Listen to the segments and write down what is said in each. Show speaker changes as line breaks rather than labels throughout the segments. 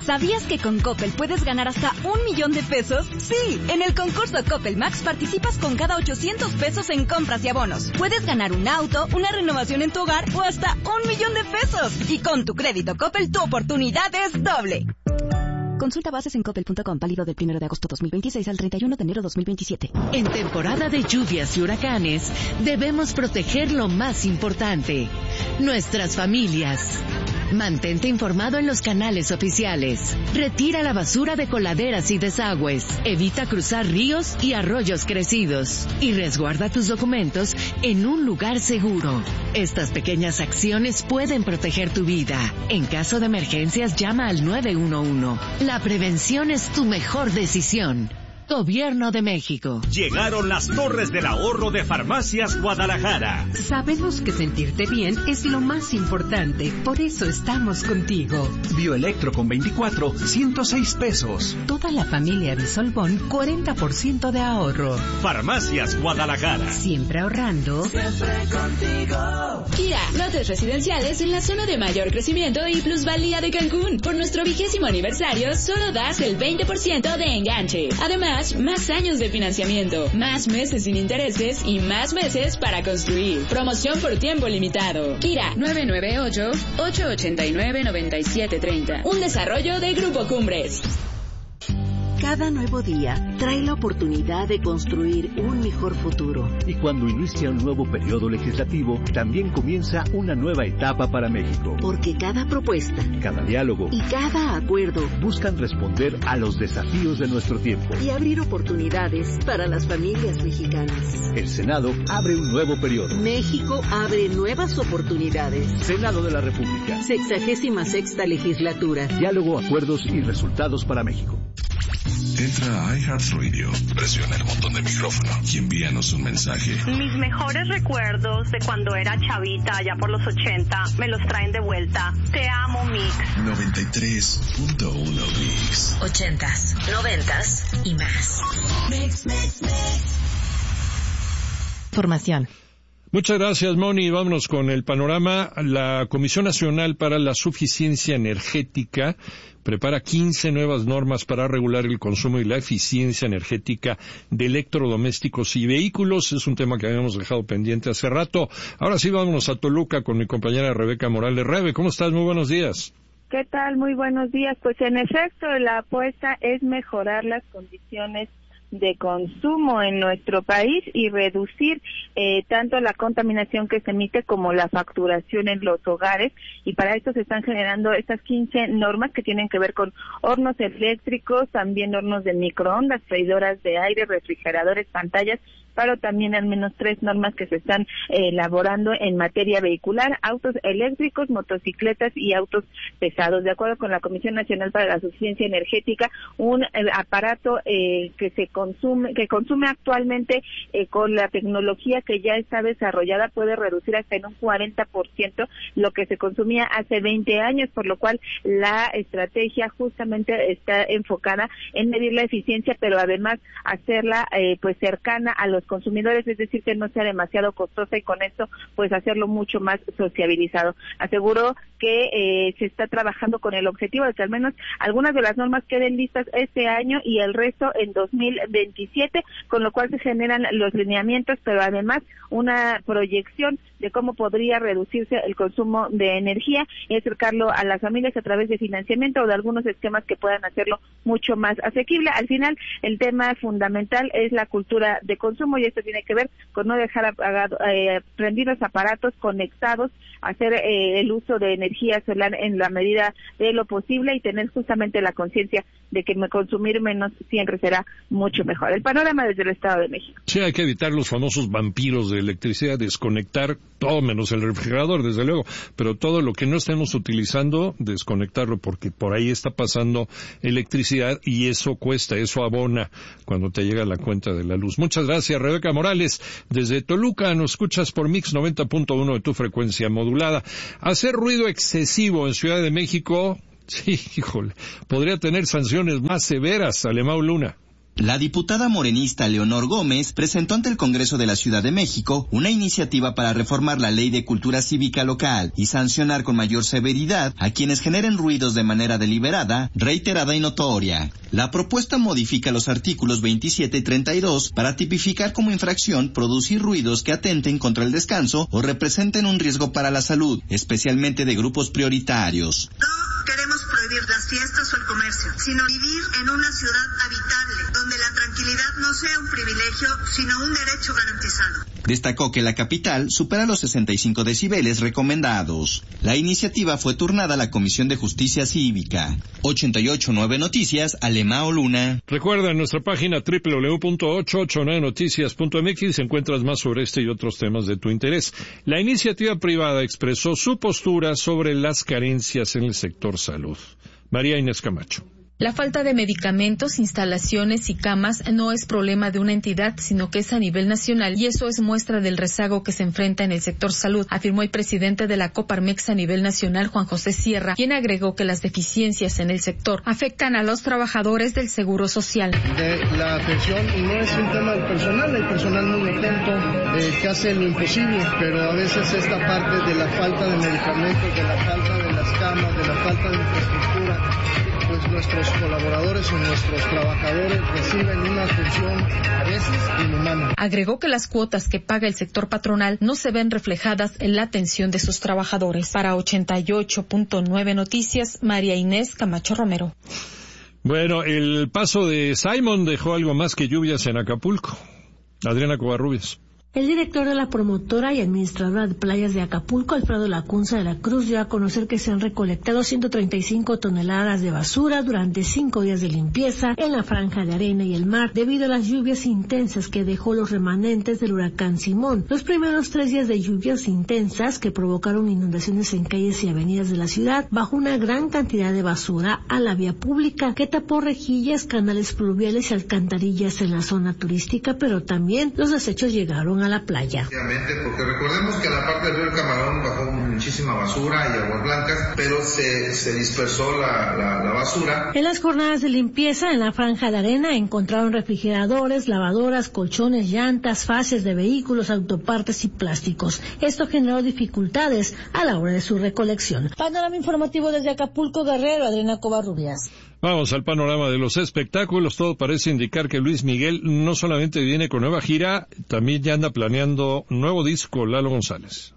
¿Sabías que con Coppel puedes ganar hasta 1 millón de pesos? Sí, en el concurso Coppel Max participas con cada 800 pesos en compras y abonos. Puedes ganar un auto, una renovación en tu hogar o hasta 1 millón de pesos. Y con tu crédito Coppel, tu oportunidad es doble. Consulta bases en coppel.com, válido del 1 de agosto 2026 al 31 de enero 2027.
En temporada de lluvias y huracanes, debemos proteger lo más importante, nuestras familias. Mantente informado en los canales oficiales. Retira la basura de coladeras y desagües. Evita cruzar ríos y arroyos crecidos. Y resguarda tus documentos en un lugar seguro. Estas pequeñas acciones pueden proteger tu vida. En caso de emergencias, llama al 911. La prevención es tu mejor decisión. Gobierno de México.
Llegaron las Torres del Ahorro de Farmacias Guadalajara.
Sabemos que sentirte bien es lo más importante, por eso estamos contigo.
Bioelectro con 24, 106 pesos.
Toda la familia Bisolbón, 40% de ahorro.
Farmacias Guadalajara.
Siempre ahorrando.
Siempre contigo.
Kia, lotes residenciales en la zona de mayor crecimiento y plusvalía de Cancún. Por nuestro 20º aniversario, solo das el 20% de enganche. Además, más años de financiamiento, más meses sin intereses y más meses para construir. Promoción por tiempo limitado. Kira, 998-889-9730. Un desarrollo de Grupo Cumbres.
Cada nuevo día trae la oportunidad de construir un mejor futuro.
Y cuando inicia un nuevo periodo legislativo, también comienza una nueva etapa para México.
Porque cada propuesta,
cada diálogo
y cada acuerdo
buscan responder a los desafíos de nuestro tiempo
y abrir oportunidades para las familias mexicanas.
El Senado abre un nuevo periodo.
México abre nuevas oportunidades.
Senado de la República.
66ª legislatura.
Diálogo, acuerdos y resultados para México.
Entra a iHeartRadio, presiona el botón de micrófono y envíanos un mensaje.
Mis mejores recuerdos de cuando era chavita, allá por los 80, me los traen de vuelta. Te amo, Mix.
93.1 Mix.
80s, 90s y más.
Mix.
Formación.
Muchas gracias, Moni. Vámonos con el panorama. La Comisión Nacional para la Suficiencia Energética prepara 15 nuevas normas para regular el consumo y la eficiencia energética de electrodomésticos y vehículos. Es un tema que habíamos dejado pendiente hace rato. Ahora sí, vámonos a Toluca con mi compañera Rebeca Morales. Rebe, ¿cómo estás? Muy buenos días.
¿Qué tal? Muy buenos días. Pues en efecto, la apuesta es mejorar las condiciones de consumo en nuestro país y reducir tanto la contaminación que se emite como la facturación en los hogares, y para esto se están generando estas 15 normas que tienen que ver con hornos eléctricos, también hornos de microondas, freidoras de aire, refrigeradores, pantallas, pero también al menos 3 normas que se están elaborando en materia vehicular, autos eléctricos, motocicletas y autos pesados. De acuerdo con la Comisión Nacional para la Suficiencia Energética, un aparato que consume actualmente con la tecnología que ya está desarrollada puede reducir hasta en un 40% lo que se consumía hace 20 años, por lo cual la estrategia justamente está enfocada en medir la eficiencia, pero además hacerla pues cercana a los consumidores, es decir, que no sea demasiado costosa y con esto pues hacerlo mucho más sociabilizado. Aseguró que se está trabajando con el objetivo de que al menos algunas de las normas queden listas este año y el resto en 2027, con lo cual se generan los lineamientos, pero además una proyección de cómo podría reducirse el consumo de energía y acercarlo a las familias a través de financiamiento o de algunos esquemas que puedan hacerlo mucho más asequible. Al final, el tema fundamental es la cultura de consumo, y esto tiene que ver con no dejar prendidos aparatos conectados, hacer el uso de energía solar en la medida de lo posible y tener justamente la conciencia de que consumir menos siempre será mucho mejor. El panorama desde el Estado de México.
Sí, hay que evitar los famosos vampiros de electricidad, desconectar todo menos el refrigerador, desde luego, pero todo lo que no estemos utilizando, desconectarlo, porque por ahí está pasando electricidad y eso cuesta, eso abona cuando te llega la cuenta de la luz. Muchas gracias, Rebeca Morales. Desde Toluca nos escuchas por Mix 90.1 de tu frecuencia modulada. Hacer ruido excesivo en Ciudad de México, sí, híjole, podría tener sanciones más severas, Alemão Luna.
La diputada morenista Leonor Gómez presentó ante el Congreso de la Ciudad de México una iniciativa para reformar la Ley de Cultura Cívica Local y sancionar con mayor severidad a quienes generen ruidos de manera deliberada, reiterada y notoria. La propuesta modifica los artículos 27 y 32 para tipificar como infracción producir ruidos que atenten contra el descanso o representen un riesgo para la salud, especialmente de grupos prioritarios.
No queremos prohibir las fiestas o el comercio, sino vivir en una ciudad habitable, donde la tranquilidad no sea un privilegio, sino un derecho garantizado.
Destacó que la capital supera los 65 decibeles recomendados. La iniciativa fue turnada a la Comisión de Justicia Cívica. 88.9 Noticias, Alemao Luna.
Recuerda, en nuestra página www.889noticias.mx encuentras más sobre este y otros temas de tu interés. La iniciativa privada expresó su postura sobre las carencias en el sector salud. María Inés Camacho.
La falta de medicamentos, instalaciones y camas no es problema de una entidad, sino que es a nivel nacional, y eso es muestra del rezago que se enfrenta en el sector salud, afirmó el presidente de la Coparmex a nivel nacional, Juan José Sierra, quien agregó que las deficiencias en el sector afectan a los trabajadores del Seguro Social.
La atención no es un tema del personal, el personal muy atento, que hace lo imposible, pero a veces esta parte de la falta de medicamentos, de la falta de las camas, de la falta de infraestructura, pues nuestros colaboradores o nuestros trabajadores reciben una atención a veces inhumana.
Agregó que las cuotas que paga el sector patronal no se ven reflejadas en la atención de sus trabajadores. Para 88.9 Noticias, María Inés Camacho Romero.
Bueno, el paso de Simon dejó algo más que lluvias en Acapulco. Adriana Covarrubias.
El director de la promotora y administradora de playas de Acapulco, Alfredo Lacunza de la Cruz, dio a conocer que se han recolectado 135 toneladas de basura durante 5 días de limpieza en la franja de arena y el mar, debido a las lluvias intensas que dejó los remanentes del huracán Simón. Los primeros 3 días de lluvias intensas que provocaron inundaciones en calles y avenidas de la ciudad, bajó una gran cantidad de basura a la vía pública, que tapó rejillas, canales pluviales y alcantarillas en la zona turística, pero también los desechos llegaron a la playa.
Porque recordemos que en la parte del río Camarón bajó muchísima basura y aguas blancas, pero se dispersó la basura.
En las jornadas de limpieza en la franja de arena encontraron refrigeradores, lavadoras, colchones, llantas, fases de vehículos, autopartes y plásticos. Esto generó dificultades a la hora de su recolección. Panorama informativo desde Acapulco, Guerrero, Adriana Covarrubias.
Vamos al panorama de los espectáculos. Todo parece indicar que Luis Miguel no solamente viene con nueva gira, también ya anda planeando nuevo disco. Lalo González.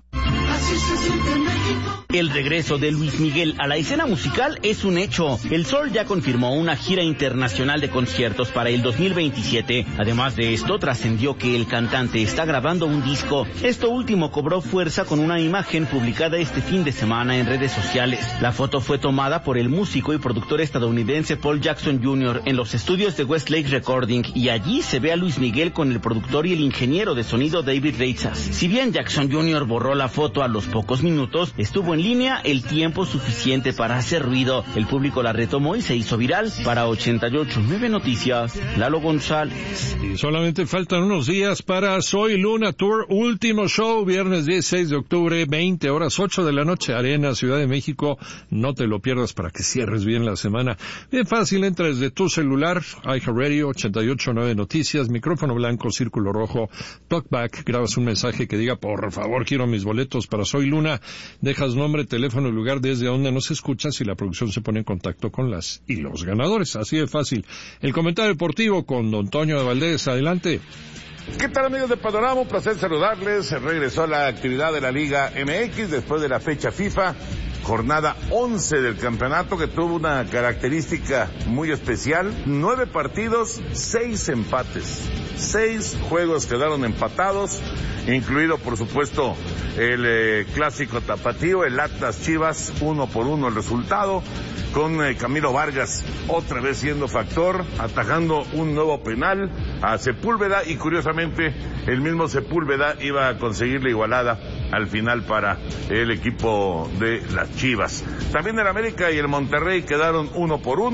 El regreso de Luis Miguel a la escena musical es un hecho. El Sol ya confirmó una gira internacional de conciertos para el 2027. Además de esto, trascendió que el cantante está grabando un disco. Esto último cobró fuerza con una imagen publicada este fin de semana en redes sociales. La foto fue tomada por el músico y productor estadounidense Paul Jackson Jr. en los estudios de Westlake Recording, y allí se ve a Luis Miguel con el productor y el ingeniero de sonido David Reitzas. Si bien Jackson Jr. borró la foto a los pocos minutos, estuvo en línea el tiempo suficiente para hacer ruido. El público la retomó y se hizo viral. Para 88.9 Noticias, Lalo González.
Y solamente faltan unos días para Soy Luna Tour, último show, viernes 16 de octubre, 20 horas, 8 de la noche, Arena, Ciudad de México. No te lo pierdas para que cierres bien la semana. Bien fácil, entra desde tu celular, iHeartRadio, 88.9 Noticias, micrófono blanco, círculo rojo, talkback, grabas un mensaje que diga, por favor, quiero mis boletos para Soy Luna, dejas nombre, teléfono y lugar desde donde nos escuchas y la producción se pone en contacto con las y los ganadores. Así de fácil. El comentario deportivo con don Toño de Valdés. Adelante.
¿Qué tal, amigos de Panorama? Un placer saludarles. Regresó la actividad de la Liga MX después de la fecha FIFA. Jornada 11 del campeonato, que tuvo una característica muy especial. 9 partidos, 6 empates. 6 juegos quedaron empatados, incluido por supuesto el clásico tapatío, el Atlas Chivas, 1-1 el resultado, con Camilo Vargas otra vez siendo factor, atajando un nuevo penal a Sepúlveda, y curiosamente el mismo Sepúlveda iba a conseguir la igualada al final para el equipo de las Chivas. También el América y el Monterrey quedaron 1-1,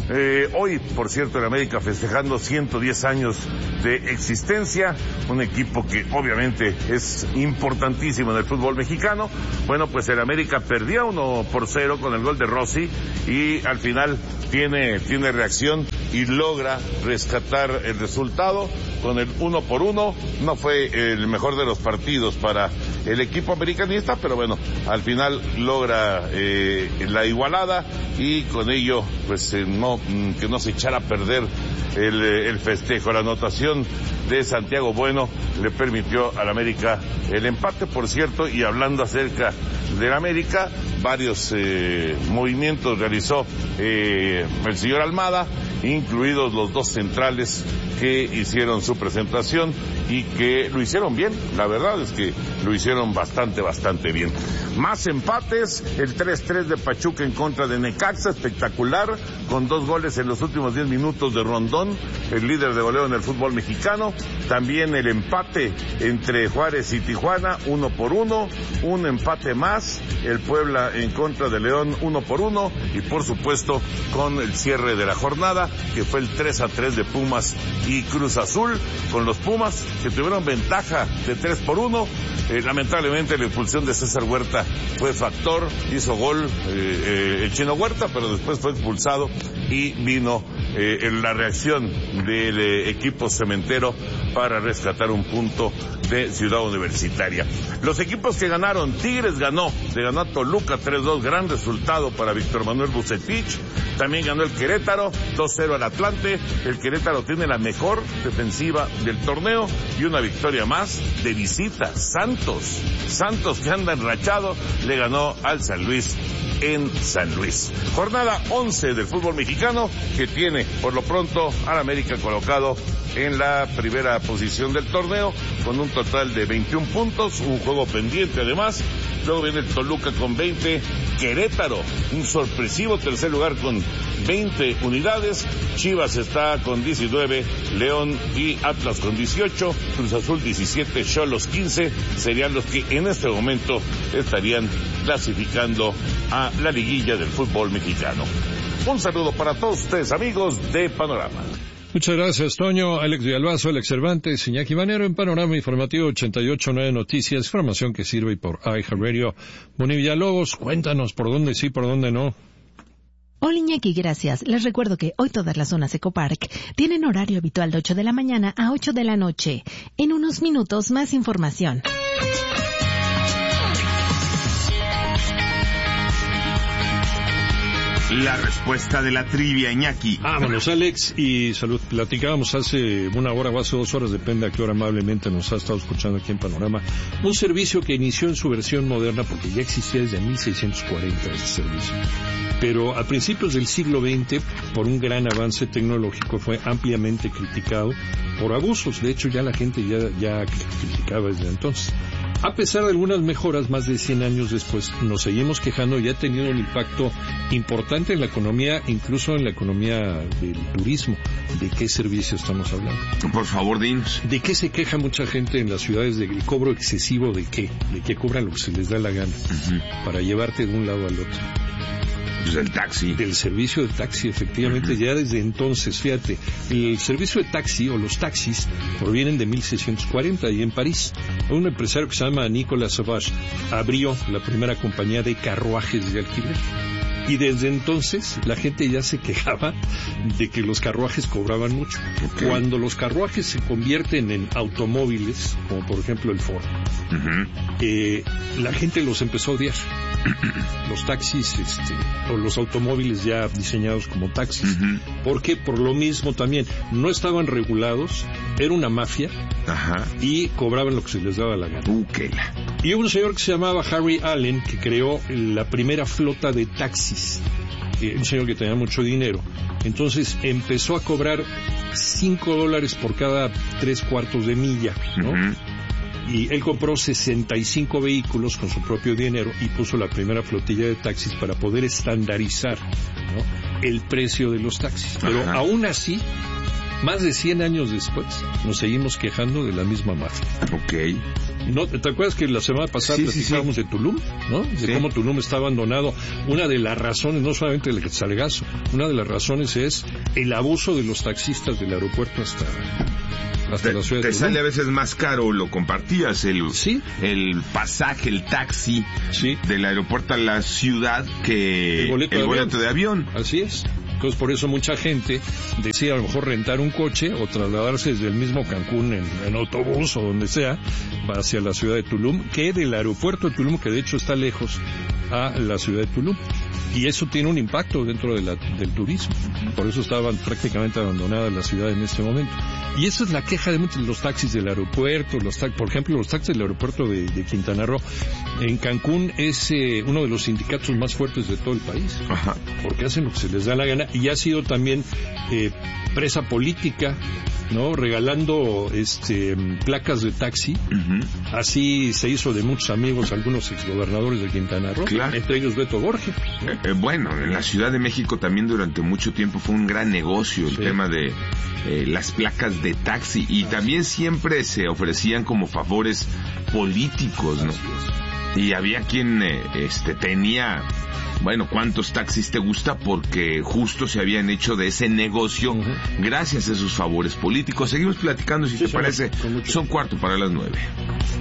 Hoy, por cierto, el América festejando 110 años de existencia, un equipo que obviamente es importantísimo en el fútbol mexicano. Bueno, pues el América perdía 1-0 con el gol de Rossi y al final tiene reacción y logra rescatar el resultado con el 1-1. No fue el mejor de los partidos para el equipo americanista, pero bueno, al final logra la igualada y con ello pues que no se echara a perder el festejo. La anotación de Santiago Bueno le permitió al América el empate, por cierto, y hablando acerca del América, varios movimientos realizó el señor Almada, incluidos los dos centrales que hicieron su presentación y que lo hicieron bien. La verdad es que lo hicieron bastante bien. Más empates, el 3-3 de Pachuca en contra de Necaxa, espectacular, con 2 goles en los últimos 10 minutos de Rondón, el líder de goleo en el fútbol mexicano. También el empate entre Juárez y Tijuana, 1-1, un empate más, el Puebla en contra de León, 1-1, y por supuesto con el cierre de la jornada, que fue el 3-3 de Pumas y Cruz Azul, con los Pumas que tuvieron ventaja de 3-1. Lamentablemente la expulsión de César Huerta fue factor, hizo gol el Chino Huerta, pero después fue expulsado y vino la reacción del equipo cementero para rescatar un punto de Ciudad Universitaria. Los equipos que ganaron: Tigres le ganó a Toluca 3-2, gran resultado para Víctor Manuel Bucetich. También ganó el Querétaro 2-0 al Atlante. El Querétaro tiene la mejor defensiva del torneo y una victoria más de visita. Santos, que anda enrachado, le ganó al San Luis en San Luis. Jornada 11 del fútbol mexicano, que tiene por lo pronto al América colocado en la primera posición del torneo con un total de 21 puntos, un juego pendiente además. Luego viene el Toluca con 20, Querétaro, un sorpresivo tercer lugar con 20 unidades, Chivas está con 19, León y Atlas con 18, Cruz Azul 17, Xolos 15, serían los que en este momento estarían clasificando a la liguilla del fútbol mexicano. Un saludo para todos ustedes, amigos de Panorama.
Muchas gracias, Toño. Alex Villalbazo, Alex Cervantes, Iñaki Manero en Panorama Informativo 88.9 Noticias, información que sirve por iHeartRadio. Moni Villalobos, cuéntanos por dónde sí, por dónde no.
Hola, Iñaki, gracias. Les recuerdo que hoy todas las zonas Ecopark tienen horario habitual de 8 de la mañana a 8 de la noche. En unos minutos, más información.
La respuesta de la trivia, Iñaki.
Vámonos, Alex, y salud. Platicábamos hace 1 hora o hace 2 horas, depende a qué hora amablemente nos ha estado escuchando aquí en Panorama, un servicio que inició en su versión moderna, porque ya existía desde 1640 ese servicio. Pero a principios del siglo XX, por un gran avance tecnológico, fue ampliamente criticado por abusos. De hecho, ya la gente ya criticaba desde entonces. A pesar de algunas mejoras, más de 100 años después, nos seguimos quejando y ha tenido un impacto importante en la economía, incluso en la economía del turismo. ¿De qué servicio estamos hablando?
Por favor, dinos.
¿De qué se queja mucha gente en las ciudades? ¿Del cobro excesivo de qué? ¿De qué cobran lo que se les da la gana? Para llevarte de un lado al otro.
Pues el taxi.
Del servicio de taxi, efectivamente, ya desde entonces, fíjate, el servicio de taxi o los taxis provienen de 1640 y en París. Un empresario que se llama Nicolas Sauvage abrió la primera compañía de carruajes de alquiler. Y desde entonces la gente ya se quejaba de que los carruajes cobraban mucho. Okay. Cuando los carruajes se convierten en automóviles, como por ejemplo el Ford, la gente los empezó a odiar. Los taxis, o los automóviles ya diseñados como taxis. ¿Por qué? Por lo mismo también. No estaban regulados, era una mafia, y cobraban lo que se les daba la gana. Y hubo un señor que se llamaba Harry Allen, que creó la primera flota de taxis. Un señor que tenía mucho dinero. Entonces empezó a cobrar $5 por cada 3/4 de milla, ¿no? Y él compró 65 vehículos con su propio dinero y puso la primera flotilla de taxis para poder estandarizar, ¿no?, el precio de los taxis. Pero aún así Más de 100 años después, nos seguimos quejando de la misma mafia.
Ok.
¿No? ¿Te acuerdas que la semana pasada platicábamos de Tulum? ¿No? De cómo Tulum está abandonado. Una de las razones, no solamente el Quetzalgazo, una de las razones es el abuso de los taxistas del aeropuerto hasta la ciudad de Tulum.
Te sale a veces más caro, lo compartías, el pasaje, el taxi del aeropuerto a la ciudad que el boleto de avión.
Así es. Entonces, por eso mucha gente decide a lo mejor rentar un coche o trasladarse desde el mismo Cancún en autobús o donde sea hacia la ciudad de Tulum, que del aeropuerto de Tulum, que de hecho está lejos, a la ciudad de Tulum. Y eso tiene un impacto dentro del turismo. Por eso estaban prácticamente abandonada la ciudad en este momento. Y esa es la queja de muchos de los taxis del aeropuerto, por ejemplo, los taxis del aeropuerto de Quintana Roo. En Cancún es uno de los sindicatos más fuertes de todo el país.
Ajá.
Porque hacen lo que se les da la gana y ha sido también presa política, ¿no? Regalando placas de taxi. Uh-huh. Así se hizo de muchos amigos algunos exgobernadores de Quintana Roo,
claro.
Entre ellos Beto Borges.
Bueno, en la Ciudad de México también durante mucho tiempo fue un gran negocio el tema de las placas de taxi, y también siempre se ofrecían como favores políticos, ¿no? Y había quien tenía, bueno, ¿cuántos taxis te gusta? Porque justo se habían hecho de ese negocio gracias a esos favores políticos. Seguimos platicando, si te parece. Son 8:45 para las 9.